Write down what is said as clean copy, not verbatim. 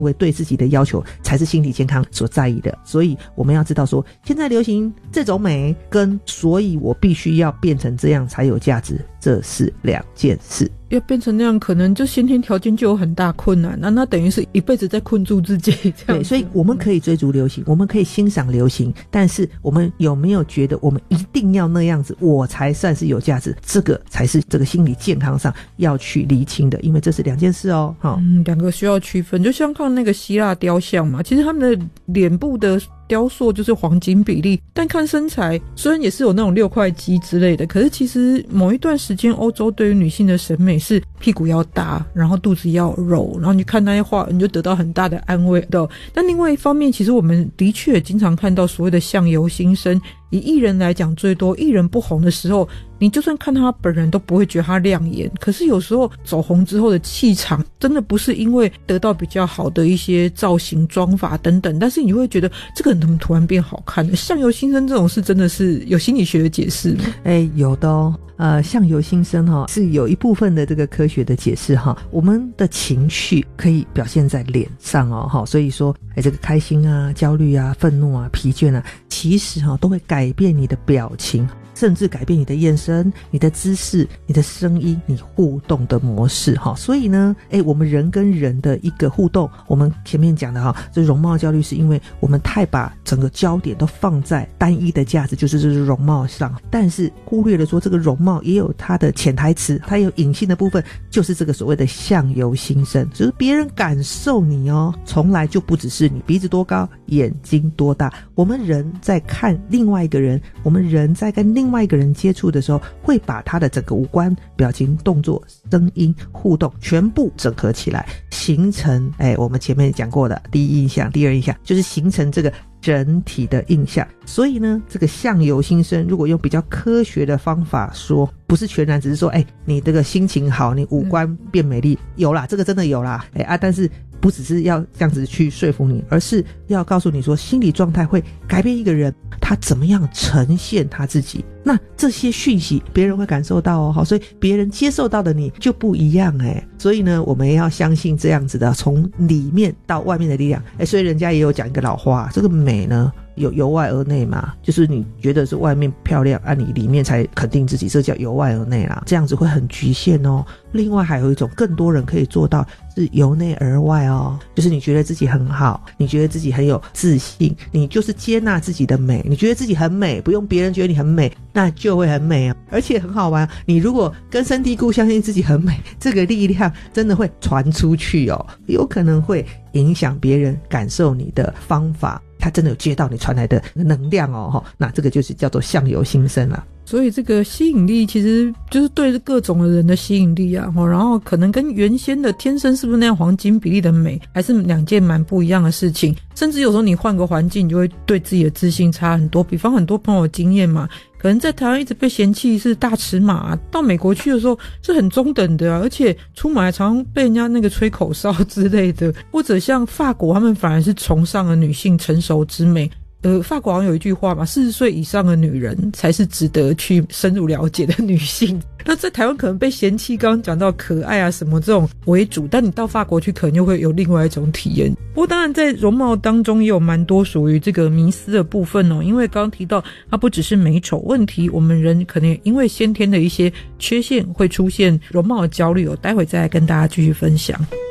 为对自己的要求才是心理健康所在意的。所以我们要知道说，现在流行这种美跟所以我必须要变成这样才有价值，这是两件事。 要变成那样可能就先天条件就有很大困难，那等于是一辈子在困住自己这样。 对，所以我们可以追逐流行，我们可以欣赏流行，但是我们有没有觉得我们一定要那样子我才算是有价值，这个才是这个心理健康上要去厘清的，因为这是两件事哦。 两个需要区分，就像看那个希腊雕像嘛，其实他们的脸部的雕塑就是黄金比例，但看身材虽然也是有那种6块肌之类的，可是其实某一段时间欧洲对于女性的审美是屁股要大，然后肚子要肉，然后你看那些画你就得到很大的安慰的。但另外一方面，其实我们的确经常看到所谓的相由心生，以艺人来讲，最多艺人不红的时候，你就算看他本人都不会觉得他亮眼，可是有时候走红之后的气场真的不是因为得到比较好的一些造型妆法等等，但是你会觉得这个人怎么突然变好看了。相由心生这种事真的是有心理学的解释吗？ 有的哦。相由心生是有一部分的这个科学的解释我们的情绪可以表现在脸上所以说这个开心啊、焦虑啊、愤怒啊、疲倦啊，其实都会改变你的表情，甚至改变你的眼神、你的姿势、你的声音、你互动的模式所以呢我们人跟人的一个互动，我们前面讲的这容貌焦虑是因为我们太把整个焦点都放在单一的价值，就是这容貌上，但是忽略了说这个容貌也有它的潜台词，它有隐性的部分，就是这个所谓的相由心生，就是别人感受你从来就不只是你鼻子多高、眼睛多大。我们人在看另外一个人，我们人在跟另外一个人接触的时候，会把他的整个五官、表情、动作、声音、互动全部整合起来，形成我们前面讲过的第一印象、第二印象，就是形成这个整体的印象。所以呢，这个相由心生，如果用比较科学的方法说，不是全然只是说你这个心情好，你五官变美丽，有啦，这个真的有啦但是不只是要这样子去说服你，而是要告诉你说心理状态会改变一个人他怎么样呈现他自己，那这些讯息别人会感受到所以别人接受到的你就不一样所以呢，我们也要相信这样子的从里面到外面的力量所以人家也有讲一个老话，这个美呢有由外而内嘛，就是你觉得是外面漂亮你里面才肯定自己，这叫由外而内啦，这样子会很局限另外还有一种更多人可以做到是由内而外就是你觉得自己很好，你觉得自己很有自信，你就是接纳自己的美，你觉得自己很美，不用别人觉得你很美，那就会很美而且很好玩，你如果根深蒂固相信自己很美，这个力量真的会传出去有可能会影响别人感受你的方法，他真的有接到你传来的能量那这个就是叫做相由心生啦。 所以这个吸引力其实就是对各种的人的吸引力然后可能跟原先的天生是不是那样黄金比例的美还是两件蛮不一样的事情，甚至有时候你换个环境你就会对自己的自信差很多。比方很多朋友经验嘛，可能在台湾一直被嫌弃是大尺码到美国去的时候是很中等的而且出门还常常被人家那个吹口哨之类的，或者像法国他们反而是崇尚了女性成熟之美。法国好像有一句话嘛，40岁以上的女人才是值得去深入了解的女性。那在台湾可能被嫌弃刚刚讲到可爱什么这种为主，但你到法国去可能又会有另外一种体验。不过当然在容貌当中也有蛮多属于这个迷思的部分因为刚刚提到它不只是美丑问题，我们人可能因为先天的一些缺陷会出现容貌的焦虑待会再来跟大家继续分享。